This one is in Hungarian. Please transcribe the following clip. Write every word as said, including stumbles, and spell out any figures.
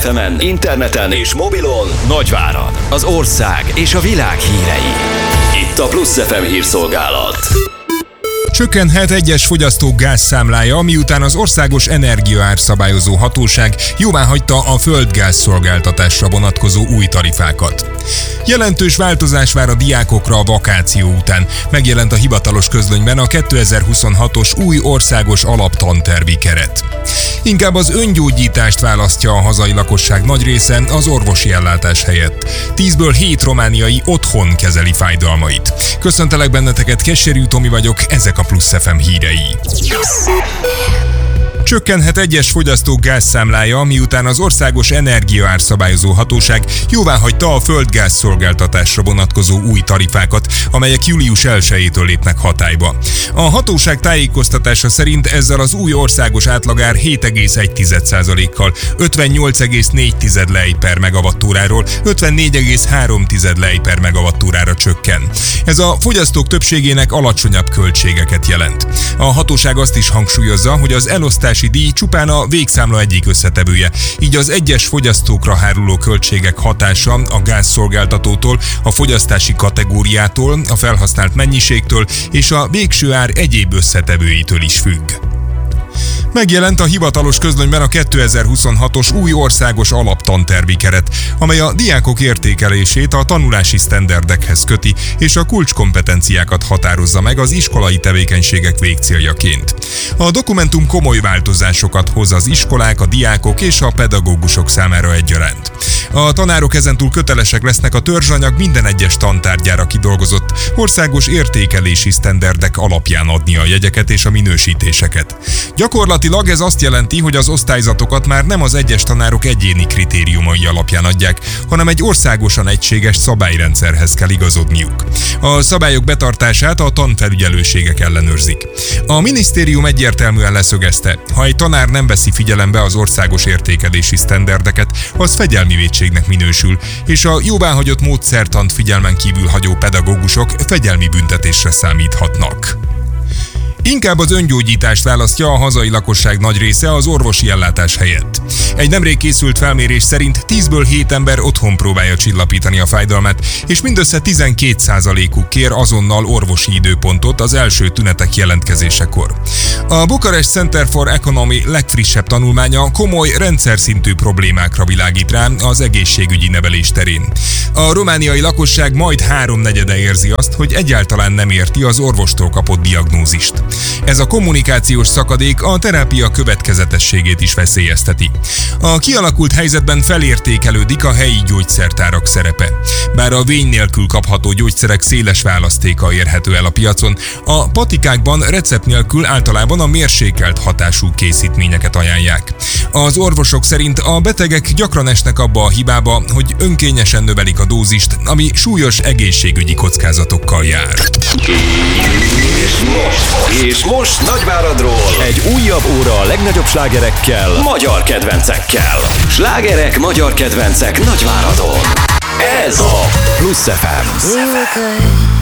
ef emen, interneten és mobilon Nagyvárad, az ország és a világ hírei. Itt a Plusz ef em hírszolgálat. Csökkenhet egyes fogyasztók gázszámlája, miután az Országos Energiaárszabályozó Hatóság jóváhagyta a földgáz szolgáltatásra vonatkozó új tarifákat. Jelentős változás vár a diákokra a vakáció után. Megjelent a hivatalos közlönyben a kétezer-huszonhatos új országos alaptantervi keret. Inkább az öngyógyítást választja a hazai lakosság nagy része az orvosi ellátás helyett. Tízből hét romániai otthon kezeli fájdalmait. Köszöntelek benneteket, Keserű Tomi vagyok, ezek a Plusz ef em hírei. Csökkenhet egyes fogyasztók gázszámlája, miután az Országos Energiaárszabályozó Hatóság jóváhagyta a földgáz szolgáltatásra vonatkozó új tarifákat, amelyek július elsejétől lépnek hatályba. A hatóság tájékoztatása szerint ezzel az új országos átlagár hét egész egy százalékkal ötvennyolc egész négy lej per megawattóráról ötvennégy egész három lej per megawattórára csökken. Ez a fogyasztók többségének alacsonyabb költségeket jelent. A hatóság azt is hangsúlyozza, hogy az elosztási díj csupán a végszámla egyik összetevője, így az egyes fogyasztókra háruló költségek hatása a gázszolgáltatótól, a fogyasztási kategóriától, a felhasznált mennyiségtől és a végső ár egyéb összetevőitől is függ. Megjelent a hivatalos közlönyben a kétezer-huszonhatos új országos alaptantervi keret, amely a diákok értékelését a tanulási sztenderdekhez köti, és a kulcskompetenciákat határozza meg az iskolai tevékenységek végcéljaként. A dokumentum komoly változásokat hoz az iskolák, a diákok és a pedagógusok számára egyaránt. A tanárok ezentúl kötelesek lesznek a törzsanyag minden egyes tantárgyára kidolgozott országos értékelési sztenderdek alapján adni a jegyeket és a minősítéseket. Gyakorlatilag ez azt jelenti, hogy az osztályzatokat már nem az egyes tanárok egyéni kritériumai alapján adják, hanem egy országosan egységes szabályrendszerhez kell igazodniuk. A szabályok betartását a tanfelügyelőségek ellenőrzik. A minisztérium egyértelműen leszögezte, ha egy tanár nem veszi figyelembe az országos értékelési sztenderdeket, az fegyelmi vétségnek minősül, és a jóváhagyott módszertant figyelmen kívül hagyó pedagógusok fegyelmi büntetésre számíthatnak. Inkább az öngyógyítást választja a hazai lakosság nagy része az orvosi ellátás helyett. Egy nemrég készült felmérés szerint tízből hét ember otthon próbálja csillapítani a fájdalmát, és mindössze tizenkét százalékuk kér azonnal orvosi időpontot az első tünetek jelentkezésekor. A Bukarest Center for Economy legfrissebb tanulmánya komoly rendszerszintű problémákra világít rá az egészségügyi nevelés terén. A romániai lakosság majd háromnegyede érzi azt, hogy egyáltalán nem érti az orvostól kapott diagnózist. Ez a kommunikációs szakadék a terápia következetességét is veszélyezteti. A kialakult helyzetben felértékelődik a helyi gyógyszertárak szerepe. Bár a vény nélkül kapható gyógyszerek széles választéka érhető el a piacon, a patikákban recept nélkül általában a mérsékelt hatású készítményeket ajánlják. Az orvosok szerint a betegek gyakran esnek abba a hibába, hogy önkényesen növelik a dózist, ami súlyos egészségügyi kockázatokkal jár. És most, és most Nagyváradról egy újabb óra a legnagyobb slágerekkel, magyar kedvencekkel. Slágerek, magyar kedvencek Nagyváradon. Ez a Plusz ef em.